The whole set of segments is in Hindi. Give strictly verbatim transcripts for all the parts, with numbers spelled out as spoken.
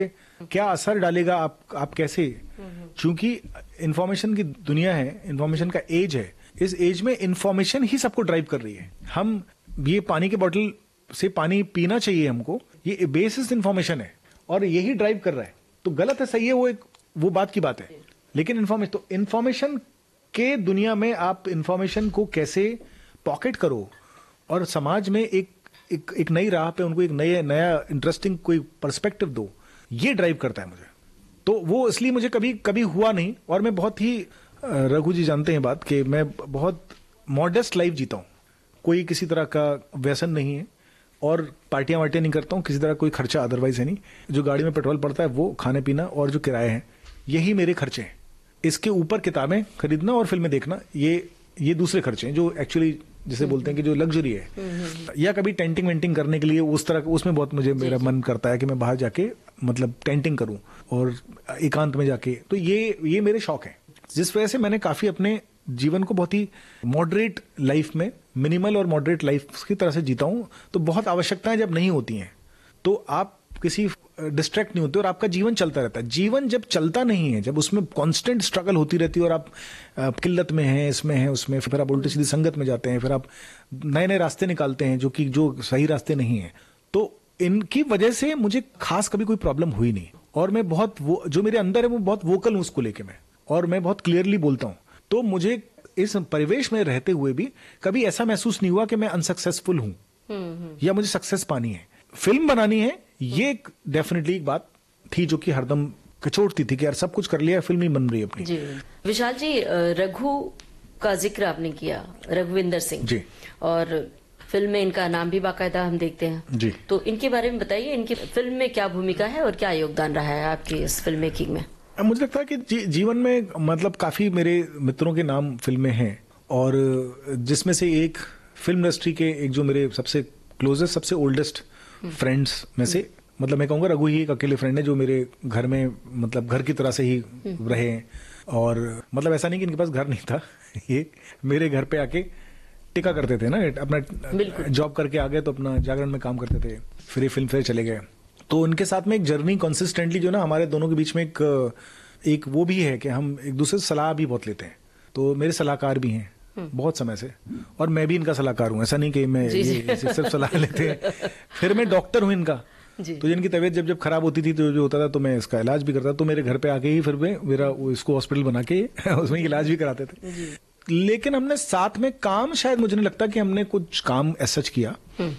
क्या असर डालेगा, आप आप कैसे, क्योंकि इंफॉर्मेशन की दुनिया है, इंफॉर्मेशन का एज है, इस एज में इंफॉर्मेशन ही सबको ड्राइव कर रही है। हम ये पानी के बोतल से पानी पीना चाहिए हमको, ये बेसिस इंफॉर्मेशन है और यही ड्राइव कर रहा है। तो गलत है सही है वो एक वो बात की बात है, लेकिन इंफॉर्मेशन तो इंफॉर्मेशन के दुनिया में आप इंफॉर्मेशन को कैसे पॉकेट करो और समाज में एक एक, एक नई राह पे उनको एक नया नया इंटरेस्टिंग कोई पर्सपेक्टिव दो, ये ड्राइव करता है मुझे। तो वो इसलिए मुझे कभी कभी हुआ नहीं। और मैं बहुत ही, रघु जी जानते हैं बात कि मैं बहुत मॉडेस्ट लाइफ जीता हूँ, कोई किसी तरह का व्यसन नहीं है और पार्टियां वार्टियां नहीं करता हूँ, किसी तरह कोई खर्चा अदरवाइज है नहीं। जो गाड़ी में पेट्रोल पड़ता है वो, खाने पीना और जो किराए हैं, यही मेरे खर्चे हैं। इसके ऊपर किताबें खरीदना और फिल्में देखना, ये ये दूसरे खर्चे हैं जो एक्चुअली जिसे बोलते हैं कि जो लग्जरी है। या कभी टेंटिंग वेंटिंग करने के लिए उस तरह, उसमें बहुत मुझे मेरा मन करता है कि मैं बाहर जाके मतलब टेंटिंग करूं और एकांत में जाके। तो ये ये मेरे शौक हैं, जिस वजह से मैंने काफी अपने जीवन को बहुत ही मॉडरेट लाइफ में, मिनिमल और मॉडरेट लाइफ की तरह से जीता हूं। तो बहुत आवश्यकताएं जब नहीं होती हैं तो आप किसी डिस्ट्रैक्ट नहीं होते और आपका जीवन चलता रहता है। जीवन जब चलता नहीं है, जब उसमें कांस्टेंट स्ट्रगल होती रहती है और आप, आप किल्लत में हैं, इसमें हैं, उसमें, फिर आप उल्टी सीधी संगत में जाते हैं, फिर आप नए नए रास्ते निकालते हैं जो कि जो सही रास्ते नहीं है, तो इनकी वजह से मुझे खास कभी कोई प्रॉब्लम हुई नहीं। और मैं बहुत वो जो मेरे अंदर है वो बहुत वोकल हूं उसको लेके मैं, और मैं बहुत क्लियरली बोलता हूं। तो मुझे इस परिवेश में रहते हुए भी कभी ऐसा महसूस नहीं हुआ कि मैं अनसक्सेसफुल हूं या मुझे सक्सेस पानी है, फिल्म बनानी है। ये एक डेफिनेटली एक बात थी जो कि हरदम कचोटती थी कि यार सब कुछ कर लिया, फिल्म नहीं बन रही अपनी। जी विशाल जी, रघु का जिक्र आपने किया, रघुविंदर सिंह जी, और फिल्म में इनका नाम भी बाकायदा हम देखते हैं जी। तो इनके बारे में बताइए, इनकी फिल्म में क्या भूमिका है और क्या योगदान रहा है आपकी इस फिल्म मेकिंग में? मुझे लगता है कि जी, जीवन में मतलब काफी मेरे मित्रों के नाम फिल्में हैं, और जिसमें से एक फिल्म इंडस्ट्री के एक जो मेरे सबसे क्लोजेस्ट, सबसे ओल्डेस्ट फ्रेंड्स में से, मतलब मैं कहूँगा रघु ही एक अकेले फ्रेंड है जो मेरे घर में मतलब घर की तरह से ही रहे हैं। और मतलब ऐसा नहीं कि इनके पास घर नहीं था, ये मेरे घर पे आके टिका करते थे ना, अपना जॉब करके आ गए तो अपना जागरण में काम करते थे, फिर ये फिल्म फेयर चले गए। तो उनके साथ में एक जर्नी कंसिस्टेंटली जो ना हमारे दोनों के बीच में एक एक वो भी है कि हम एक दूसरे से सलाह भी बहुत लेते हैं। तो मेरे सलाहकार भी हैं बहुत समय से, और मैं भी इनका सलाहकार हूँ, ऐसा नहीं कि मैं ये, ये सिर्फ सलाह लेते हैं। फिर मैं डॉक्टर हूँ इनका, तो इनकी तबीयत जब जब खराब होती थी तो जो होता था तो मैं इसका इलाज भी करता, तो मेरे घर पे आके ही फिर मैं मेरा इसको हॉस्पिटल बना के उसमें इलाज भी कराते थे। लेकिन हमने साथ में काम, शायद मुझे नहीं लगता कि हमने कुछ काम ऐसा किया।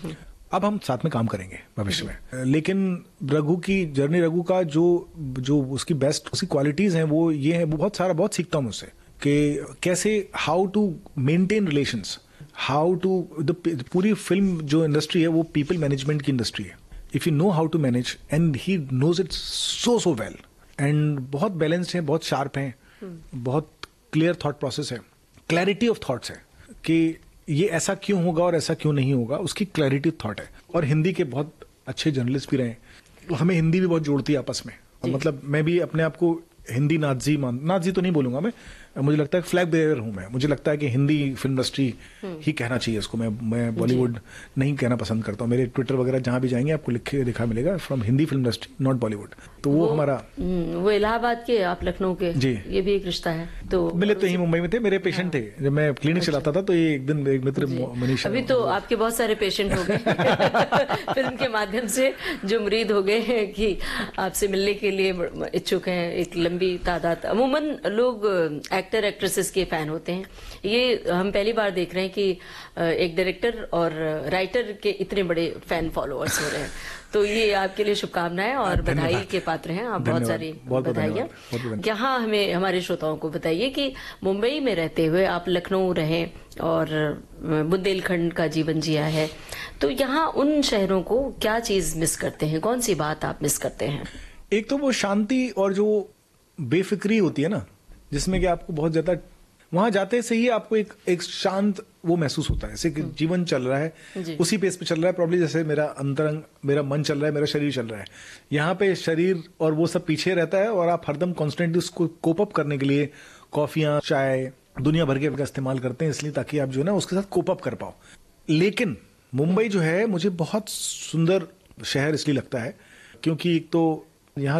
अब हम साथ में काम करेंगे भविष्य में, लेकिन रघु की जर्नी, रघु का जो जो उसकी बेस्ट उसकी क्वालिटीज हैं वो ये है, वो बहुत सारा बहुत सीखता हूँ उससे कि कैसे, how to maintain relations, how to, पूरी फिल्म जो इंडस्ट्री है वो पीपल मैनेजमेंट की इंडस्ट्री है। If you know how to manage, and he knows it so so well, and बहुत बैलेंस्ड है, बहुत शार्प है, बहुत क्लियर थॉट प्रोसेस है, क्लैरिटी ऑफ थॉट्स है कि ये ऐसा क्यों होगा और ऐसा क्यों नहीं होगा, उसकी क्लैरिटी थॉट है। और हिंदी के बहुत अच्छे जर्नलिस्ट भी रहे, तो हमें हिंदी भी बहुत जोड़ती है आपस में। और मतलब मैं भी अपने आप को हिंदी नाज़ी मान, नाज़ी तो नहीं बोलूंगा मैं, मुझे लगता है फ्लैग बेयर हूं मैं। मुझे लगता है कि हिंदी फिल्म इंडस्ट्री ही कहना चाहिए इसको, मैं मैं बॉलीवुड नहीं कहना पसंद करता हूँ। मेरे ट्विटर वगैरह जहां भी जाएंगे आपको लिखे लिखा मिलेगा from Hindi film industry not Bollywood. तो वो, वो हमारा, वो इलाहाबाद के, आप लखनऊ के जी, ये भी एक रिश्ता है। तो मिले तो ही मुंबई में थे, मेरे पेशेंट थे जब मैं क्लिनिक चलाता था। तो ये एक दिन एक मित्र मनीषा, अभी तो आपके बहुत सारे पेशेंट हो गए फिल्म के माध्यम से, जो मुरीद हो गए हैं कि आपसे मिलने के लिए इच्छुक हैं, एक लंबी तादाद। अमूमन लोग एक्टर एक्ट्रेसेस के फैन होते हैं, ये हम पहली बार देख रहे हैं कि एक डायरेक्टर और राइटर के इतने बड़े फैन फॉलोअर्स हो रहे हैं। तो ये आपके लिए शुभकामनाएं और बधाई के पात्र हैं आप, बहुत सारी बधाइयाँ। यहाँ हमें, हमारे श्रोताओं को बताइए कि मुंबई में रहते हुए आप लखनऊ रहे और बुंदेलखंड का जीवन जिया है, तो यहाँ उन शहरों को क्या चीज मिस करते हैं, कौन सी बात आप मिस करते हैं? एक तो वो शांति और जो बेफिक्री होती है ना, जिसमें कि आपको बहुत ज्यादा, वहां जाते से ही आपको एक एक शांत वो महसूस होता है, जैसे कि जीवन चल रहा है उसी पेस पे चल रहा है, प्रॉब्ली जैसे मेरा अंतरंग, मेरा मन चल रहा है, मेरा शरीर चल रहा है। यहाँ पे शरीर और वो सब पीछे रहता है और आप हरदम कॉन्स्टेंटली उसको कोप अप करने के लिए कॉफियां, चाय, दुनिया भर के का इस्तेमाल करते हैं, इसलिए ताकि आप जो है ना उसके साथ कोप अप कर पाओ। लेकिन मुंबई जो है मुझे बहुत सुंदर शहर इसलिए लगता है क्योंकि एक तो यहाँ